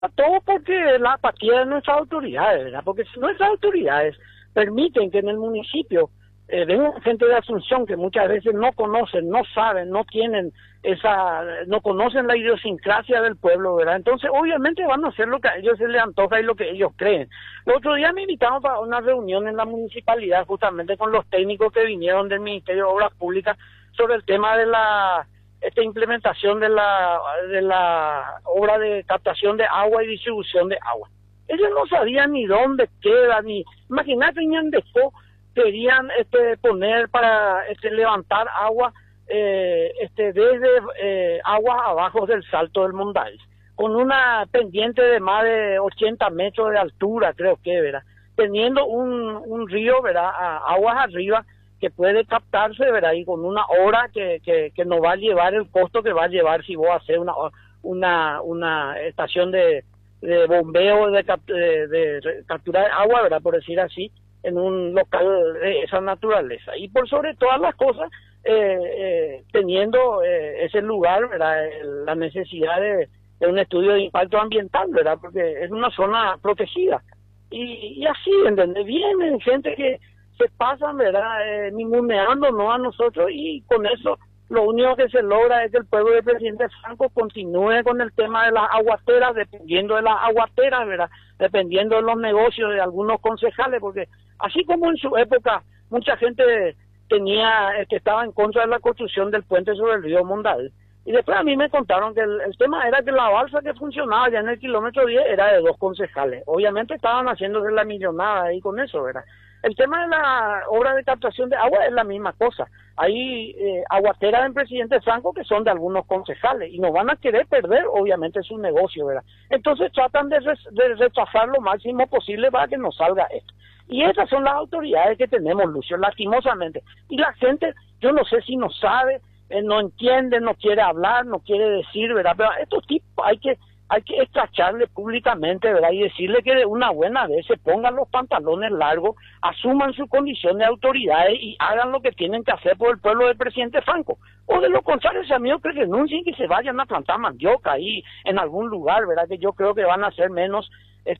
Todo porque la apatía de nuestras autoridades, ¿verdad? Porque si nuestras autoridades permiten que en el municipio venga gente de Asunción que muchas veces no conocen, no saben, no tienen no conocen la idiosincrasia del pueblo, ¿verdad? Entonces, obviamente van a hacer lo que a ellos se les antoja y lo que ellos creen. El otro día me invitaron para una reunión en la municipalidad, justamente con los técnicos que vinieron del Ministerio de Obras Públicas sobre el tema de la implementación de la obra de captación de agua y distribución de agua. Ellos no sabían ni dónde queda, ni imagínate, Ñandecó querían poner para levantar agua desde aguas abajo del Salto del Mondal, con una pendiente de más de 80 metros de altura, creo que, ¿verdad? Teniendo un río, ¿verdad? Aguas arriba, que puede captarse, ¿verdad? Y con una hora que no va a llevar el costo que va a llevar si vos haces una estación de bombeo, de capturar agua, ¿verdad? Por decir así, en un local de esa naturaleza. Y por sobre todas las cosas, teniendo ese lugar, ¿verdad? La necesidad de un estudio de impacto ambiental, ¿verdad? Porque es una zona protegida. Y así, ¿entendés? Vienen gente que se pasan, ¿verdad? Ninguneándonos a nosotros, y con eso lo único que se logra es que el pueblo del presidente Franco continúe con el tema de las aguateras, dependiendo de las aguateras, ¿verdad? Dependiendo de los negocios de algunos concejales, porque así como en su época mucha gente estaba en contra de la construcción del puente sobre el río Mondal, y después a mí me contaron que el tema era que la balsa que funcionaba ya en el kilómetro 10 era de 2 concejales. Obviamente estaban haciéndose la millonada ahí con eso, ¿verdad? El tema de la obra de captación de agua es la misma cosa. Hay aguateras en Presidente Franco que son de algunos concejales y no van a querer perder, obviamente, su negocio, ¿verdad? Entonces tratan de rechazar lo máximo posible para que no salga esto. Y estas son las autoridades que tenemos, Lucio, lastimosamente. Y la gente, yo no sé si no sabe, no entiende, no quiere hablar, no quiere decir, ¿verdad? Pero a estos tipos hay que escracharle públicamente, ¿verdad? Y decirle que de una buena vez se pongan los pantalones largos, asuman su condición de autoridades y hagan lo que tienen que hacer por el pueblo del presidente Franco. O de lo contrario, si amigos que renuncien, que se vayan a plantar mandioca ahí en algún lugar, ¿verdad? Que yo creo que van a ser menos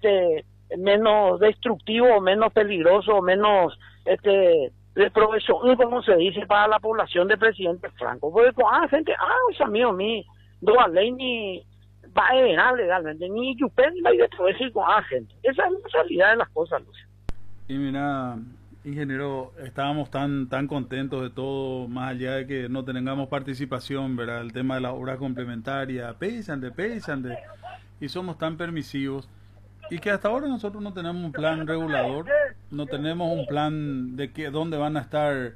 destructivo, o menos peligroso, o menos de provisión, como se dice, para la población del presidente Franco. Porque gente, es amigo mío, no ley ni va a venar legalmente, ni Yupen ni va a ir a decir con gente. Esa es la realidad de las cosas, Lucio. Y mira, ingeniero, estábamos tan contentos de todo, más allá de que no tengamos participación, ¿verdad? El tema de las obras complementarias, pesan, y somos tan permisivos. Y que hasta ahora nosotros no tenemos un plan regulador, no tenemos un plan de dónde van a estar.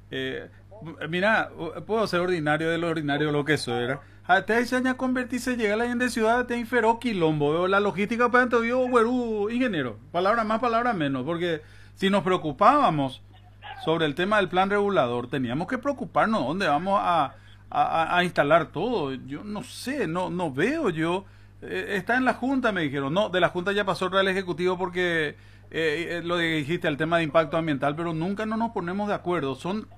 Mira, puedo ser ordinario de lo ordinario lo que soy, ¿verdad? Hasta ese año convertirse, llega a la gente de ciudad, te inferó quilombo. Veo la logística para entonces yo, güerú, ingeniero, palabra más, palabra menos, porque si nos preocupábamos sobre el tema del plan regulador, teníamos que preocuparnos dónde vamos a instalar todo. Yo no sé, no veo yo. Está en la Junta, me dijeron. No, de la Junta ya pasó al Ejecutivo porque lo dijiste, el tema de impacto ambiental, pero nunca no nos ponemos de acuerdo.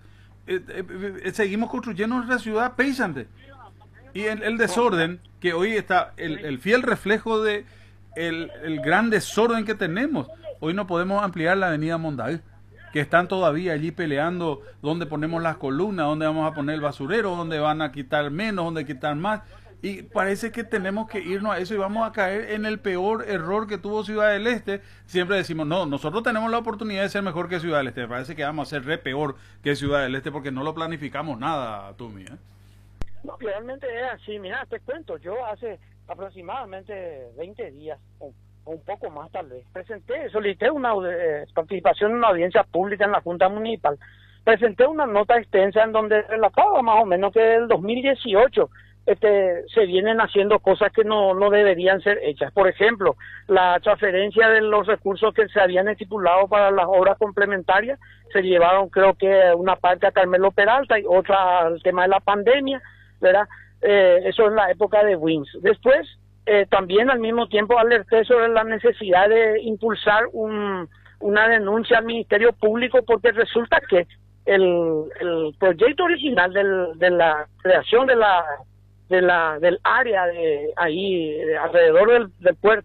Seguimos construyendo nuestra ciudad pesante. Y el desorden, que hoy está el fiel reflejo de el gran desorden que tenemos. Hoy no podemos ampliar la avenida Mondal, que están todavía allí peleando dónde ponemos las columnas, dónde vamos a poner el basurero, dónde van a quitar menos, dónde quitar más. Y parece que tenemos que irnos a eso y vamos a caer en el peor error que tuvo Ciudad del Este. Siempre decimos, no, nosotros tenemos la oportunidad de ser mejor que Ciudad del Este. Me parece que vamos a ser re peor que Ciudad del Este porque no lo planificamos nada, Tumi, ¿eh? No, realmente es así. Mira, te cuento, yo hace aproximadamente 20 días, o un poco más tal vez, solicité una participación en una audiencia pública en la Junta Municipal. Presenté una nota extensa en donde relataba más o menos que del 2018 se vienen haciendo cosas que no deberían ser hechas. Por ejemplo, la transferencia de los recursos que se habían estipulado para las obras complementarias, se llevaron creo que una parte a Carmelo Peralta y otra al tema de la pandemia, ¿verdad? Eso en la época de Wins. Después, también al mismo tiempo alerté sobre la necesidad de impulsar una denuncia al Ministerio Público, porque resulta que el proyecto original de la creación de la del área de ahí, alrededor del puerto.